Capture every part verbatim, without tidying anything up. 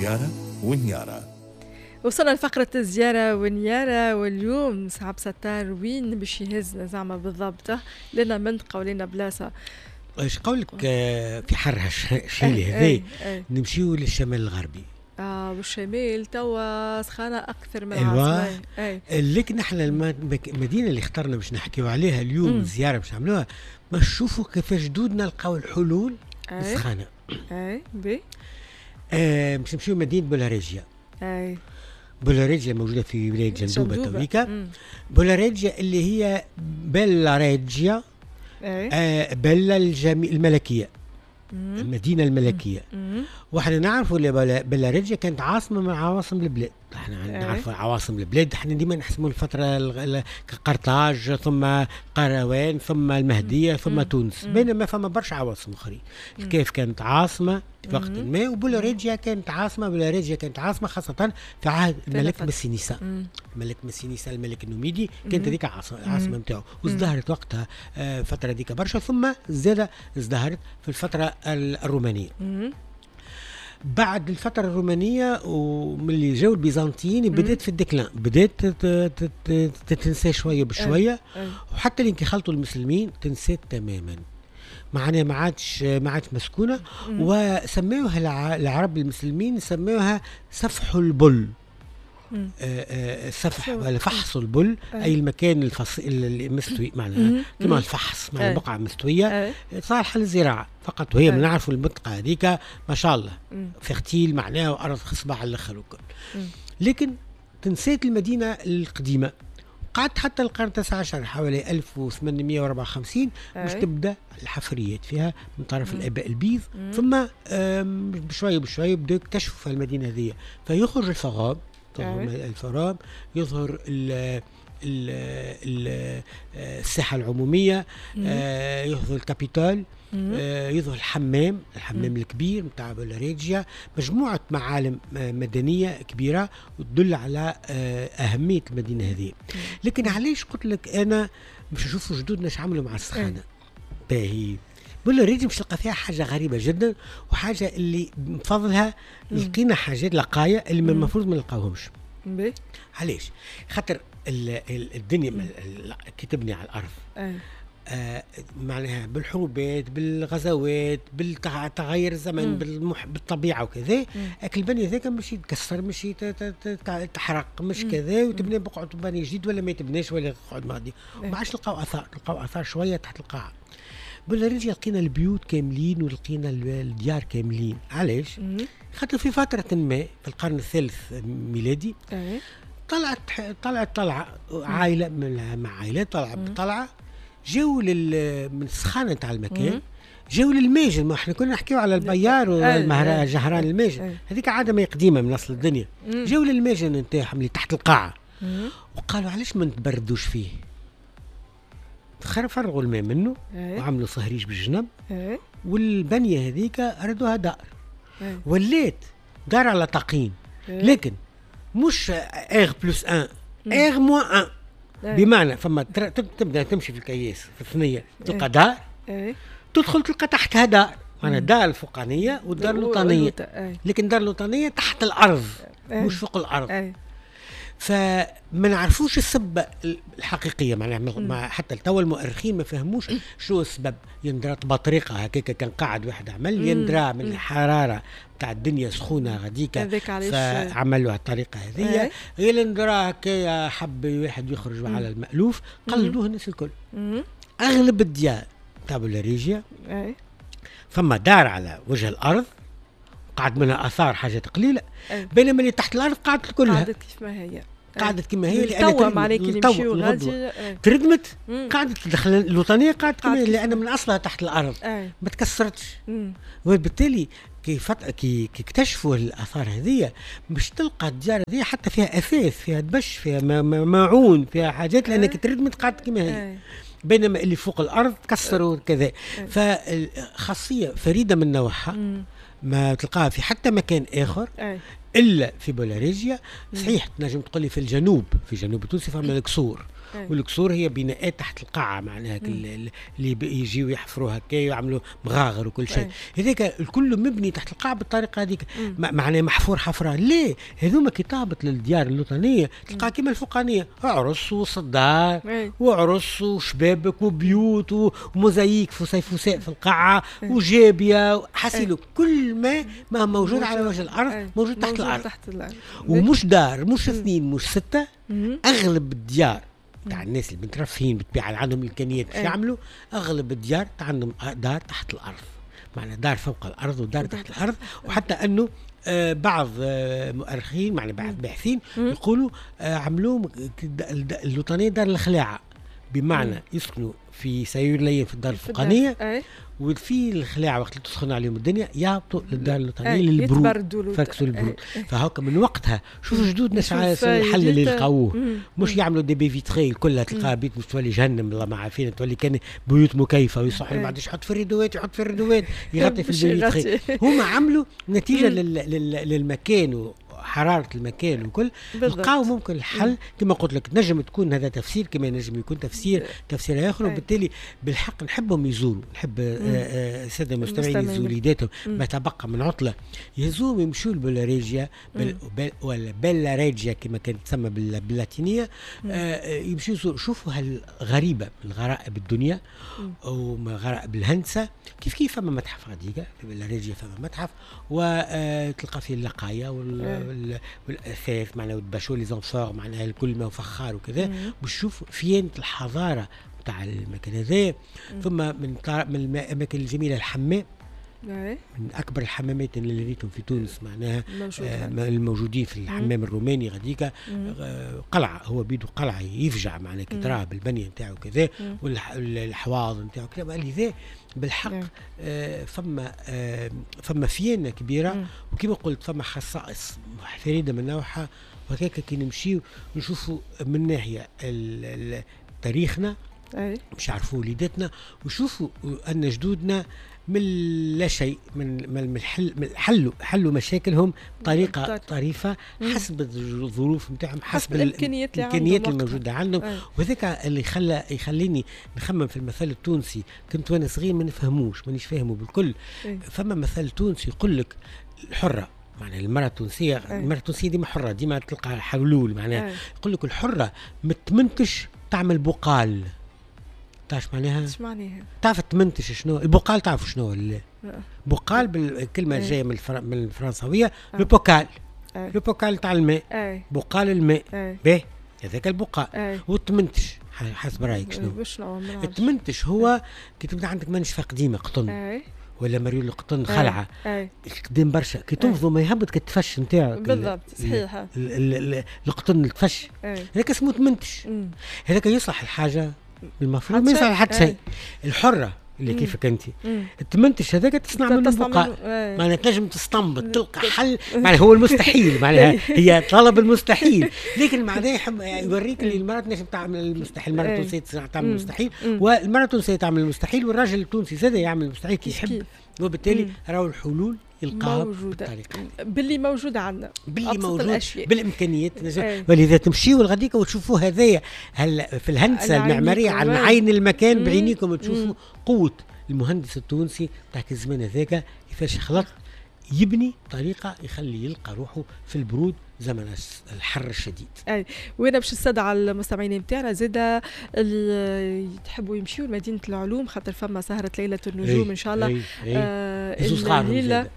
زيارة ونيارة. وصلنا لفقرة الزيارة والنيارة، واليوم صعب ستار وين باش يهزنا زعما بالضبط؟ لنا منطقة ولنا بلاصة. ايش قولك آه في حرها شيلي هذي نمشيو للشمال الغربي. اه والشمال توا سخانة أكثر من العاصمة. لكن نحن المدينة اللي اخترنا باش نحكيو عليها اليوم مم. الزيارة باش نعملوها باش نشوفوا كيفاش جدودنا لقاو الحلول للسخانة. اي بي آه باش نمشيو مدينة بولاريجيا. اي بولاريجيا موجودة في ولاية جندوبة تويكا. بولاريجيا اللي هي بلاريجيا آه بلا الجمي... الملكية. مم. المدينة الملكية. مم. واحنا نعرفوا اللي بلاريجيا كانت عاصمة من عواصم البلاد. احنا نعرفوا عواصم البلاد، احنا ديما نحسموا الفترة كقرطاج ثم قروان ثم المهدية ثم مم. تونس، بينما فما برشا عواصم اخرين. كيف كانت عاصمة في وقت ما، وبولاريجيا كانت عاصمة. بولاريجيا كانت عاصمة خاصة في عهد الملك مسينيسا. الملك مسينيسا الملك النوميدي كانت هذيك عاصمة نتاعو، وازدهرت وقتها آه فترة ديك برشا، ثم زاد ازدهرت في الفترة الرومانية. مم. بعد الفترة الرومانية ومن اللي جاوا البيزنطيين بدات في الديكلان، بدات تتنسى شوية بشوية، وحتى اللي خلطوا المسلمين تنسيت تماما، معناها ما عادش ما عادش مسكونة. وسموها العرب المسلمين سموها سفح البل. آه آه سفح ولا فحص البل أه. اي المكان الفص... المستوي معناها كما الفحص معناها بقعه أه. مستويه أه. صالحه للزراعه فقط، وهي أه. نعرفوا المنطقه هذيك ما شاء الله فيرتيل معناها وارض خصبه على الاخر وكل. لكن تنسيت المدينه القديمه، قعدت حتى القرن التاسع عشر حوالي ألف وثمانمئة وأربعة وخمسين باش تبدا الحفريات فيها من طرف مم. الاباء البيض. مم. ثم بشويه بشويه بداوا يكتشفوا في المدينه هذه، فيخرج الفغاب الفرام، يظهر ال ال ال الساحة العمومية، آه يظهر الكابيتال، آه يظهر الحمام الحمام مم. الكبير متاع بولاريجيا، مجموعة معالم مدنية كبيرة وتدل على آه أهمية المدينة هذه. لكن علاش قلت لك أنا مش نشوفوا جدودنا اش عملوا مع السخانة؟ باهي بولاريجيا مش تلقى فيها حاجة غريبة جدا، وحاجة اللي بفضلها لقينا حاجات لقايا اللي من المفروض ما نلقاوهمش. علاش؟ خاطر الدنيا كي تبني على الأرض آه معناها بالحروبات بالغزوات بالتغير الزمن بالمح... بالطبيعة وكذا، أكل البني ذاك مش يتكسر مش يتحرق مش كذا وتبني بقعة بني جديد ولا ما يتبناش ولا يقعد ماضي، وما عادش نلقاو آثار، نلقاو آثار شوية تحت القاع. بولاريجيا لقينا البيوت كاملين ولقينا الديار كاملين. علاش؟ خاطر في فترة ما في القرن الثالث ميلادي طلعت طلعت طلعة عائلة من مع عائلات طلعة بطلعة جاوا من السخانة تاع المكان، جاوا للماجن. ما احنا كنا نحكيو على البيار والمهرجان جهران الماجن، هذيك عادة ما قديمة من أصل الدنيا. جاوا للماجن نتاعهم اللي تحت القاعة وقالوا علاش ما نتبردوش فيه؟ فرغوا الماء منه وعملوا صهريج بالجنب، والبنية هذيك أردوها دار، وليت دار على تقييم، لكن مش اغ بلس ان اغ موان ان، بمعنى فما تبدا تمشي في الكياس في الثنية تلقى دار، تدخل تلقى تحتها دار، معناها دار الفوقانية والدار اللوطانية، لكن الدار اللوطانية تحت الأرض مش فوق الأرض. فما نعرفوش السبب الحقيقيه، معناها حتى توا المؤرخين ما فهموش شو السبب. يندرى بطريقه هكاك كان قاعد واحد عمل يندرى من الحراره تاع الدنيا سخونه غاديك فعملوا الطريقه هذه، غير يندرى هكايا حب واحد يخرج على المألوف قلدوه الناس الكل. اغلب الديار تاع بولاريجيا فما دار على وجه الارض قعد منها اثار حاجات قليله، بينما اللي تحت الارض قعدت كلها قعدت كيف ما هي قعدت كما هي، لان توا معناها كي نمشيو غادي تردمت قعدت تدخل اللوطانيه قعدت كما لان من اصلها تحت الارض أي. ما تكسرتش. وبالتالي كي فت... كي كي اكتشفوا الاثار هذه مش تلقى الديار هذه حتى فيها اثاث فيها دبش فيها ماعون فيها حاجات لانك تردمت قعدت كما هي أي. بينما اللي فوق الارض تكسروا كذا. فخاصيه فريده من نوعها ما تلقاها في حتى مكان آخر أي. إلا في بولاريجيا. صحيح تنجم تقول لي في الجنوب في جنوب تونس فما الكسور والقصور هي بناءات تحت القاعه معناها اللي يجيوا يحفروا هكا ويعملوا مغاغر وكل شيء. هذاك الكل مبني تحت القاعه بالطريقه هذيك، معناها محفور حفره. ليه هذوما كي تهبط للديار الوطنيه تلقى كيما الفوقانيه عرس وصدار وعرس وشبابك وبيوت وموزايك فسيفساء في القاعه وجابيه حسيلو، كل ما ما موجود على وجه الارض موجود تحت الارض. تحت الارض ومش دار مش اثنين مش سته. اغلب الديار تاع الناس اللي مترفين بتبيع عندهم الامكانيات باش يعملوا، اغلب الديار عندهم دار تحت الارض، معنى دار فوق الارض ودار تحت الارض. وحتى انه آه بعض آه مؤرخين معنى بعض باحثين يقولوا آه عملوهم الوطنيه دار الخلاعه، بمعنى يسكنوا في سير ليل في الدار الفوقانيه، وفي الخلاعه وقت اللي تسخن عليهم الدنيا يهبطوا للدار الوطنيه للبرود فاكسوا البرود. فهوكا من وقتها شوفوا جدودنا الحل اللي لقاوه، مش يعملوا دي بي فيتري كلها تلقاها بيت مش تولي جهنم الله ما عارفين، تولي كان بيوت مكيفه ويصحوا بعد يحط في الريدوات يحط في الريدوات يغطي في البي فيتري. هما عملوا نتيجه للمكان حرارة المكان وكل لقاو ممكن الحل كما قلت لك. نجم تكون هذا تفسير كما نجم يكون تفسير تفسير آخر. وبالتالي بالحق نحبهم يزوروا، نحب السادة المستمعين يزوروا وليداتهم ما تبقى من عطلة يزوروا يمشوا لبلاريجيا ولا بلاريجيا كما كانت تسمى باللاتينية، يمشوا يشوفوا هالغريبة من غرائب الدنيا وغرائب الهندسة. كيف كيف فما متحف غاديكا في بلاريجيا، فما متحف وتلقى فيه اللقايا وال والاثاث معناها وتباشوا لي زونفور معناها الكل ما فخار وكذا، بتشوف فين الحضاره تاع المكان هذا. ثم من من الاماكن الجميله الحمام، من اكبر الحمامات اللي لقيتهم في تونس معناها آه الموجودين في الحمام الروماني غاديكا. آه قلعه هو بيدو قلعه يفجع معناها كي تراه بالبنيه نتاعو كذا والحواض نتاعو كذا. لذا بالحق آه فما آه فما فينا كبيره، وكما قلت فما خصائص فريده من نوعها. وهكاك كي نمشيو نشوفوا من ناحيه تاريخنا مش عارفوا وليداتنا، وشوفوا ان جدودنا من لا شيء من من الحل من حلوا حلوا مشاكلهم بطريقه طريفه حسب الظروف نتاعهم، حسب الامكانيات الموجوده عندهم. وذاك اللي خلى يخليني نخمم في المثل التونسي. كنت وانا صغير ما نفهموش مانيش فاهمه بالكل. فما مثل تونسي يقول لك الحره معناها المرأة التونسية، المرأة التونسية ديما حرة، ديما تلقى حلول معناها. يقول لك الحرة ما تمنتش تعمل بقال. تعرف معناها؟ ايش معناها؟ تعرف تمنتش شنو؟ البقال تعرف شنو؟ البقال بالكلمة جاية من الفر... من الفرنسوية لو بوكال. لو بوكال تاع الماء، بقال الماء باهي هذاك البقال. والتمنتش حسب رايك شنو؟ التمنتش هو كي تبدا عندك منشفة قديمة قطن ولا مريول القطن خلعه قدام برشا كي تنفضوا ما يهبط كتفش نتاعك بالضبط صحيحه القطن التفش هذاك اسمه تمنتش. هذاك يصلح الحاجه المفروض ما يصلح حتى شيء. الحره اللي كيفك انت التمنتش هذاك تصنع منه بقاء معناها تنجم تستنبط تلقى حل معناها هو المستحيل معناها هي طلب المستحيل. لكن معناها يحب يوريك اللي المراه تنجم تعمل المستحيل، المراه التونسيه تعمل المستحيل والمراه التونسيه تعمل المستحيل والراجل التونسي زاد يعمل المستحيل كي يحب. وبالتالي راهو الحلول يلقاها بالطريقه باللي موجوده عندنا باللي موجود بالامكانيات. ولذا تمشيوا لغاديك وتشوفوا هذايا هل في الهندسه المعماريه عن عين المكان بعينيكم تشوفوا قوه المهندس التونسي تاع الزمان هذاك كيفاش خلط يبني طريقه يخلي يلقى روحه في البرود زمن الحر الشديد. اي وانا باش نستدعى المستمعين نتاعنا زاده اللي تحبوا يمشيوا لمدينه العلوم خاطر فما سهره ليله النجوم ان شاء الله. أي أي آه الليله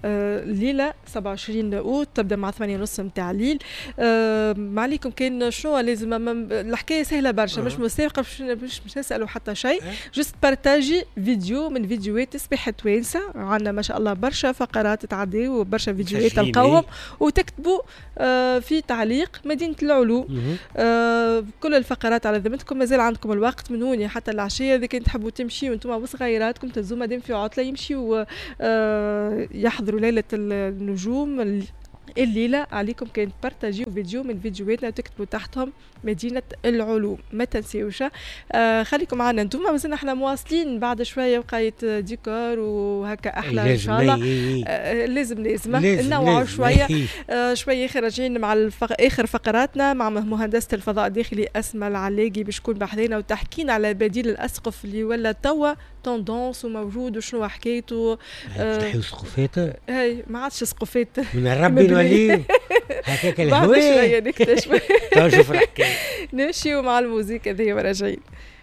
الليله سبعة وعشرين اوت تبدا مع ثمانية ونص نتاع الليل. أه ما عليكم كاين شنو لازم الحكايه سهله برشا. أه. مش مسابقه مش مش نسالوا حتى شيء. أه. جست بارتاجي فيديو من فيديوهات تسبيحه توانسه عندنا ما شاء الله برشا فقرات تعدي وبرشا فيديوهات تلقاوهم وتكتبوا أه في تعليق مدينه العلوم. أه كل الفقرات على ذمتكم مازال عندكم الوقت من هوني حتى العشيه اذا كنت تحبوا تمشيوا انتم وصغيراتكم تهزوا مادام في عطله يمشيوا أه يحضروا ليلة النجوم الليله عليكم كان بارتاجيو فيديو من فيديوهاتنا وتكتبوا تحتهم مدينه العلوم، ما تنسيوش. آه خليكم معنا انتم، مازلنا احنا مواصلين بعد شويه بقايت ديكور وهكا احلى ان شاء الله. آه لازم لازم ننوعوا شويه. آه شويه راجعين مع الفق... اخر فقراتنا مع مهندسه الفضاء الداخلي اسماء العلاقي باش تكون بحذينا وتحكينا على بديل الاسقف اللي ولا توا توندونس وموجود وشنو حكايته. تحيو سقفات هاي ما عادش سقفات من ربي نوليو هكاك الهواء بعد شويه نكتشف. تو شوف الحكايه نمشيو مع الموسيقى هذه وراجعين.